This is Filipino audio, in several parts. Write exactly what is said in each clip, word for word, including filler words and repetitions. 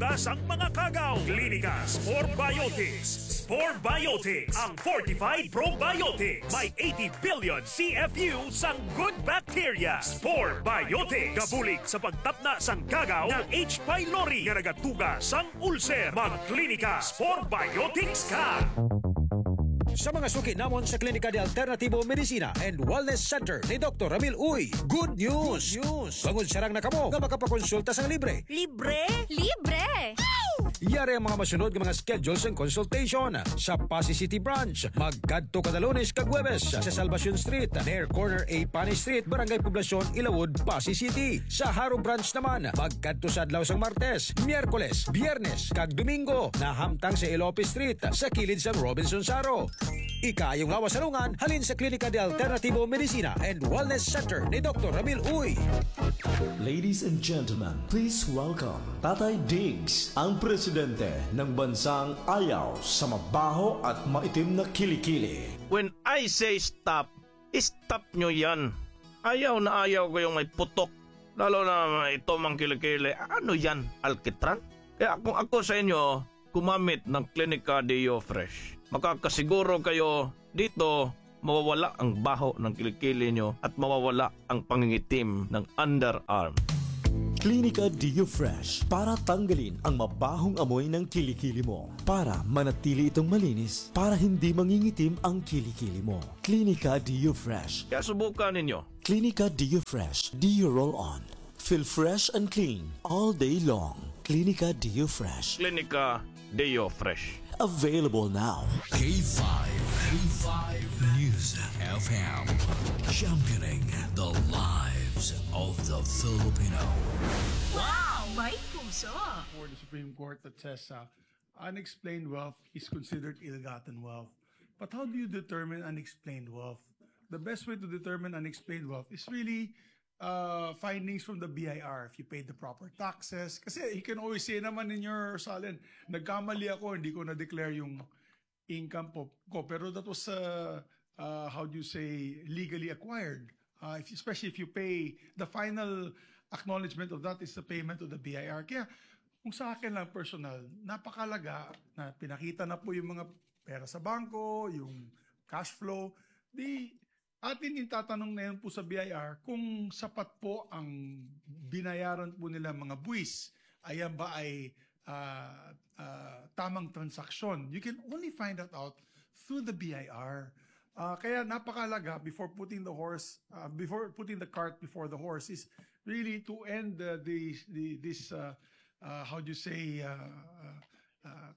Lunas ang mga kagaw. Klinika Spore Biotics. Spore Biotics, ang fortified probiotics. May eighty billion C F U sang good bacteria. Spore Biotics. Gabulig sa pagtapna sang kagaw ng H. pylori nga nagatuga sang ulcer. Magklinika Spore Biotics ka. Sa mga suki namon sa Klinika de Alternativo Medicina and Wellness Center ni Doctor Ramil Uy, good news! Good news! Bangod sarang na kamo nga makapakonsulta sang libre. Libre? Libre! Yari ang mga masunod ng mga schedules and consultation sa Pasay City Branch. Magkadto kada Lunes kag Huwebes sa Salvacion Street, near corner A Pani Street, Barangay Poblacion, Ilawod, Pasay City. Sa Haro Branch naman, magkadto sa adlaw sang Martes, Miyerkules, Biyernes kag Domingo na hamtang sa Ilope Street sa kilid sang Robinson Saro. Ikayong lawas salungan halin sa Klinika de Alternativo Medicina and Wellness Center ni Doctor Ramil Uy. Ladies and gentlemen, please welcome Tatay Diggs, ang presidente ng bansang ayaw sa mabaho at maitim na kilikili. When I say stop, stop nyo yan. Ayaw na ayaw ko yung may putok, lalo na ito mang kilikili. Ano yan, alkitran? Kaya kung ako sa inyo, kumamit ng Klinika Deo Fresh. Makakasiguro kayo dito mawawala ang baho ng kilikili nyo at mawawala ang pangingitim ng underarm. Klinika Deo Fresh para tanggalin ang mabahong amoy ng kilikili mo, para manatili itong malinis, para hindi mangingitim ang kilikili mo. Klinika Deo Fresh. Kaya subukan ninyo. Klinika Deo Fresh. Deo Roll On. Feel fresh and clean all day long. Klinika Deo Fresh. Klinika Deo Fresh. Available now. K five. K five News F M. Championing the lives of the Filipino. Wow! May puso! For the Supreme Court that says uh, unexplained wealth is considered ill-gotten wealth. But how do you determine unexplained wealth? The best way to determine unexplained wealth is really uh, findings from the B I R, if you paid the proper taxes. Kasi you can always say naman in your salin, nagkamali ako, hindi ko na-declare yung income po, ko. Pero that was, uh, uh, how do you say, legally acquired. Uh, if, especially if you pay, the final acknowledgement of that is the payment of the B I R. Kaya kung sa akin lang personal, napakalaga na pinakita na po yung mga pera sa bangko, yung cash flow, di atin yung tatanong na yun po sa B I R kung sapat po ang binayaran po nila mga buwis. Ayan ba ay uh, uh, tamang transaksyon? You can only find that out through the B I R. Uh, kaya napakalaga before putting the horse, uh, before putting the cart before the horse is really to end uh, the, the, this, uh, uh, how do you say, uh, uh, uh,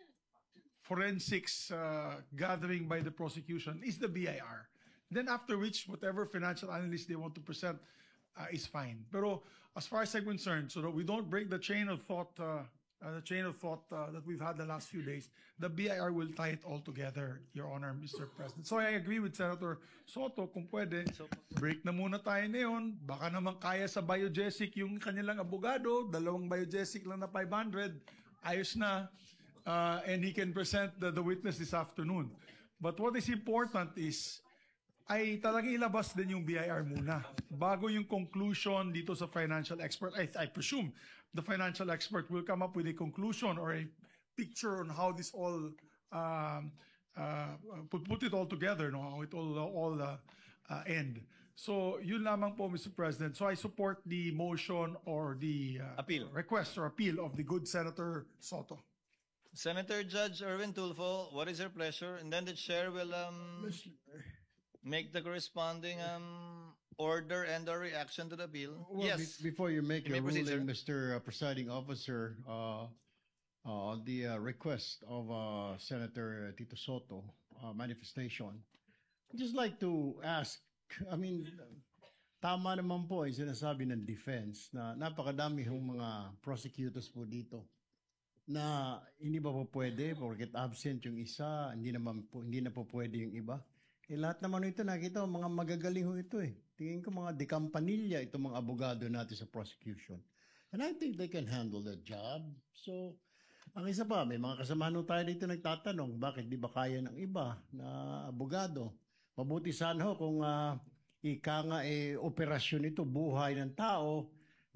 forensics uh, gathering by the prosecution is the B I R. Then after which, whatever financial analyst they want to present uh, is fine. Pero as far as I'm concerned, so that we don't break the chain of thought, uh, uh, the chain of thought uh, that we've had the last few days, the B I R will tie it all together, Your Honor, Mister President. So I agree with Senator Soto, kung pwede, break na muna tayo ngayon. Baka naman kaya sa Biogesic yung kanilang abogado, dalawang Biogesic lang na five hundred, ayos na, uh, and he can present the, the witness this afternoon. But what is important is, ay talagang ilabas din yung B I R muna bago yung conclusion dito sa financial expert. I, I presume the financial expert will come up with a conclusion or a picture on how this all um, uh, put, put it all together, no? How it all all uh, uh, end. So yun lamang po, Mister President. So I support the motion or the uh, appeal request or appeal of the good Senator Soto. Senator Judge Erwin Tulfo, what is your pleasure? And then the chair will um. make the corresponding um, order and or reaction to the bill. Well, yes. Be before you make you your ruling, proceed, Mister Uh, Presiding Officer, uh, uh, on the uh, request of uh, Senator Tito Soto uh, manifestation, I'd just like to ask, I mean, tama naman po yung sinasabi ng defense na napakadami hong mga prosecutors po dito na hindi ba po pwede porket absent yung isa, hindi naman po, hindi na po pwede yung iba. Eh, lahat naman ito, nakita ko, mga magagaling ho ito eh. Tingin ko mga dekampanilya itong mga abogado natin sa prosecution. And I think they can handle the job. So, ang isa pa, may mga kasamahan ho tayo dito nagtatanong, bakit di ba kaya ng iba na abogado? Mabuti sana ho kung uh, ika nga eh, operasyon ito, buhay ng tao,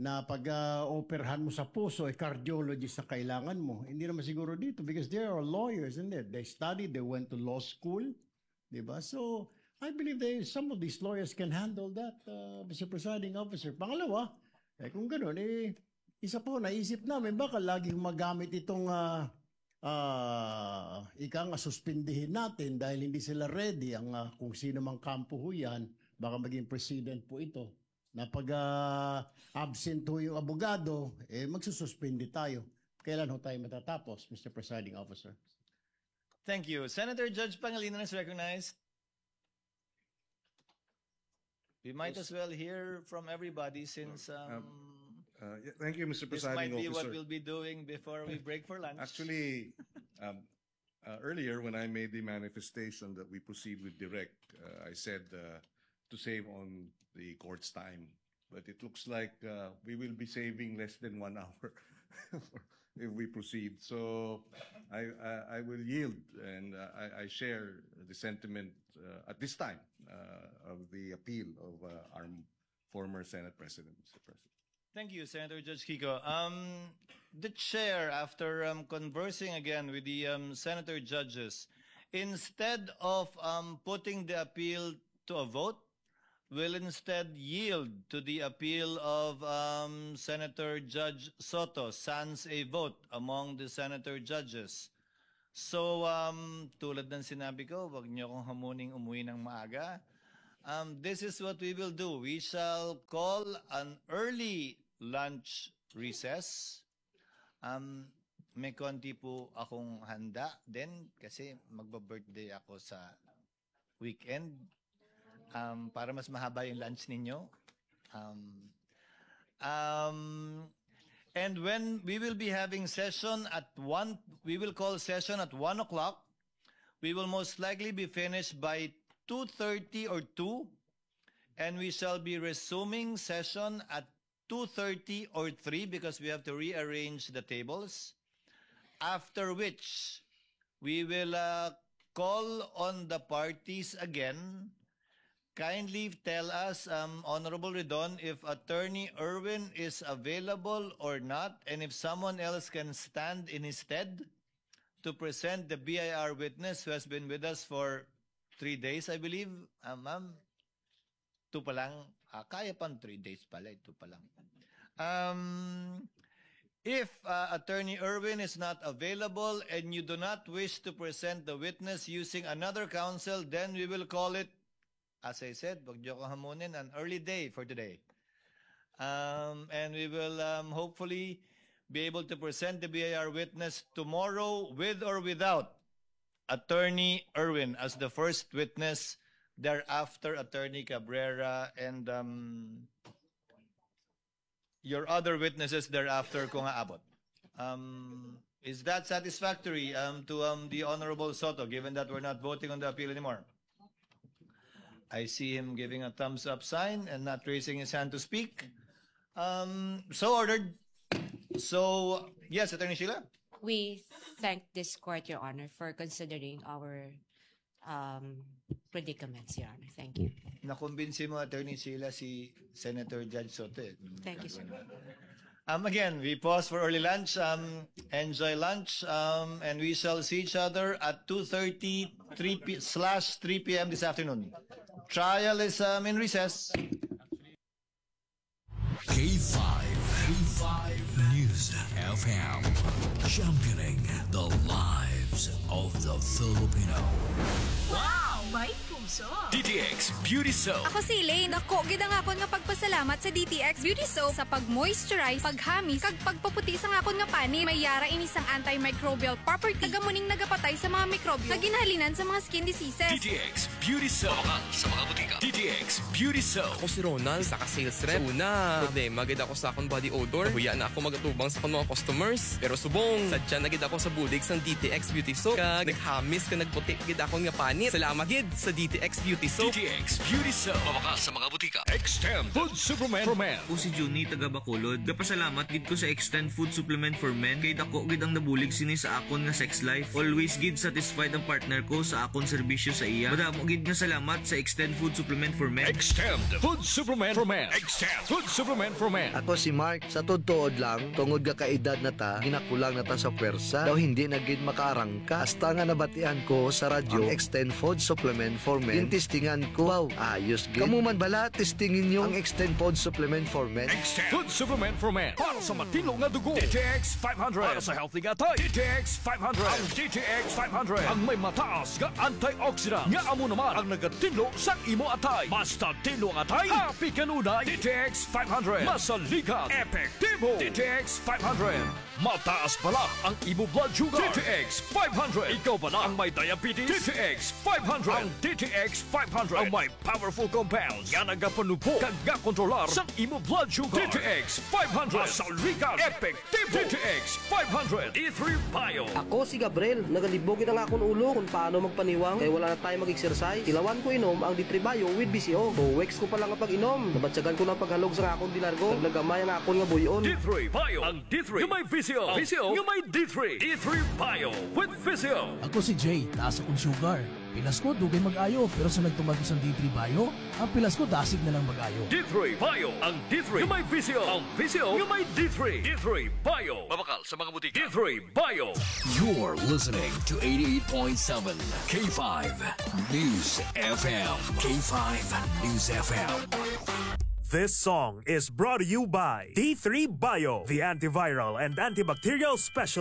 na pag-operahan mo sa puso, eh, cardiologist na kailangan mo. Hindi naman siguro dito because they are lawyers, isn't it? They studied, they went to law school, di ba? So, I believe they, some of these lawyers can handle that, uh, Mister Presiding Officer. Pangalawa, eh, kung gano'n, eh, isa po, naisip namin, baka laging magamit itong uh, uh, ika nga suspindihin natin dahil hindi sila ready ang uh, kung sino mang kampo ho yan, baka maging president po ito. Na pag uh, absent ho yung abogado, eh, magsususpindi tayo. Kailan ho tayo matatapos, Mister Presiding Officer? Thank you. Senator Judge Pangilinan is recognized. We might as well hear from everybody since um, Um, uh, yeah, thank you, Mister this Presiding might be Officer. what we'll be doing before we break for lunch. Actually, um, uh, earlier when I made the manifestation that we proceed with direct, uh, I said uh, to save on the court's time. But it looks like uh, we will be saving less than one hour if we proceed. So I, I, I will yield and uh, I, I share the sentiment uh, at this time uh, of the appeal of uh, our former Senate President, Mister President. Thank you, Senator Judge Kiko. Um, the chair, after um, conversing again with the um, senator judges, instead of um, putting the appeal to a vote, will instead yield to the appeal of um, Senator Judge Soto, sans a vote among the senator judges. So, um, tulad ng sinabi ko, wag niyo akong hamuning umuwi ng maaga. Um, this is what we will do. We shall call an early lunch recess. Um, may konti po akong handa din kasi magba-birthday ako sa weekend. Um, para mas mahaba yung lunch ninyo. Um, um, and when we will be having session at one, we will call session at one o'clock. We will most likely be finished by two thirty or two, and we shall be resuming session at two thirty or three because we have to rearrange the tables. After which, we will uh, call on the parties again. Kindly tell us, um, Honorable Redon, if Attorney Erwin is available or not, and if someone else can stand in his stead to present the B I R witness who has been with us for three days, I believe. Uh, Ma'am, two pa lang. Ah, kaya pang three days pala, two pa lang. Um, if uh, Attorney Erwin is not available and you do not wish to present the witness using another counsel, then we will call it, as I said, wag niyo ko hamunin, an early day for today. Um, and we will um, hopefully be able to present the B I R witness tomorrow with or without Attorney Erwin as the first witness, thereafter Attorney Cabrera, and um, your other witnesses thereafter kung aabot. Um, is that satisfactory um, to um, the Honorable Soto, given that we're not voting on the appeal anymore? I see him giving a thumbs up sign and not raising his hand to speak. Um, so ordered. So, yes, Attorney Sheila? We thank this court, Your Honor, for considering our um, predicaments, Your Honor. Thank you. Nakumbinsi mo, Attorney Sheila, si Senator Judge Soto. Thank you, sir. Um, again, we pause for early lunch. Um, enjoy lunch. Um, and we shall see each other at two thirty slash three p.m. this afternoon. Trial is um, in recess. K five. K five News F M. Championing the lives of the Filipino. Wow! May puso! D T X Beauty Soap. Ako si Elaine. Ako, gida nga po nga pagpasalamat sa D T X Beauty Soap sa pag-moisturize, paghamis, kag pagpaputi sa nga po nga pani. May yara inisang antimicrobial property. Nagamuning nagapatay sa mga mikrobyo. Naginhalinan sa mga skin diseases. D T X Beauty Soap. Sa mga butika. D T X Beauty Soap. Ako si Ronald, sa ka-sales rep. Una, problema, gid ako sa akong body odor. Huya na ako magatubang sa akong mga customers. Pero subong, sadya na gid ako sa bulig sang D T X Beauty Soap. Kag naghamis ka nagputi gid ako nga pani. Salamat gid sa D D T X Beauty Soap. D T X Beauty Soap. Mabakas sa mga butika. Extend Food Supplement for Men. O si Juni taga Bacolod. Gapasalamat gid ko sa Extend Food Supplement for Men kay dako gid ang nabulig sini sa akon nga sex life. Always gid satisfied ang partner ko sa akon serbisyo sa iya. Madamo gid nga salamat sa Extend Food Supplement for Men. Extend Food Supplement for Men. Extend Food Supplement for Men. Ako si Mark, sa todtood lang, tungod ga kaedad na ta, ginakulang na ta sa pwersa, daw hindi na gid makaarangka. Hasta nga nabatian ko sa radyo, ang Extend Food Supplement for Men. Yung testingan ko, wow, ayos gid. Kamu man bala, testingin nyo ang Extend Food Supplement for Men. Extend Food Supplement for Men. Para sa matino nga dugo. D T X five hundred. Para sa healthy nga tay. D T X five hundred. Ang D T X five hundred. Ang may mataas nga antioxidant. Nga amo naman ang nagatinlo sa imo atay. Basta tinlo ang atay. Happy kanunay. D T X five hundred. Masaligan. Epektibo. D T X five hundred. Mataas pala ang imo blood sugar. D T X five hundred. Ikaw ba na ang may diabetes? D T X five hundred. Ang D T X five hundred. Ang may powerful compounds. Nga nagapanupo. Kag nga kontrolar sa imo blood sugar. D T X five hundred. Masaligan. Epektibo. D T X five hundred. D three Bio. Ako si Gabriel. Nagalibogin ang akong ulo kung paano magpaniwang. Kaya wala na tayo mag-exercise. Tilawan ko inom ang D three Bio with B C O. So, weeks ko pa lang ang pag-inom. Nabatsagan ko ng paghalog sa akong dinargo. Naglagamay ang akong nga buyon. D three Bio. Ang D three. Yung may V C O. V C O. Yung may D three. D three Bio with V C O. Ako si Jay. Taas akong sugar. Pilas ko, dugay mag-ayo. Pero sa nagtumagos ang D three Bio, ang pilas ko dasig na lang mag-ayo. D three Bio. Ang D three. Yung may V C O. Ang V C O. Yung may D three. D three Bio. Mabakal sa mga butika. D three Bio. You're listening to eighty-eight point seven K five News F M. K five News F M. This song is brought to you by D three Bio, the antiviral and antibacterial specialist.